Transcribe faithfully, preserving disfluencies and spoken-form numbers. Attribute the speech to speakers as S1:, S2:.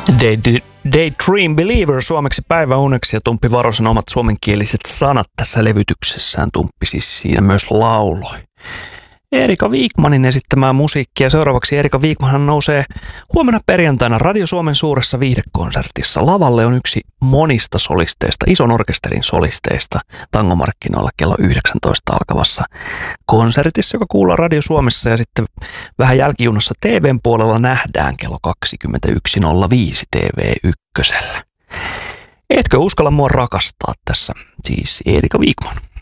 S1: Day, Daydream Believer suomeksi päiväuneksi ja Tumppi Varosen omat suomenkieliset sanat tässä levytyksessään. Tumppi siis siinä myös lauloi Erika Wikmanin esittämää musiikkia. Seuraavaksi Erika Wikman nousee huomenna perjantaina Radio Suomen suuressa viihdekonsertissa. Lavalle on yksi monista solisteista, ison orkesterin solisteista tangomarkkinoilla kello yhdeksäntoista alkavassa konsertissa, joka kuullaan Radio Suomessa ja sitten vähän jälkijunassa T V:n puolella nähdään kello kaksikymmentäyksi nolla viisi T V ykkösellä. Etkö uskalla mua rakastaa tässä? Siis Erika Wikman.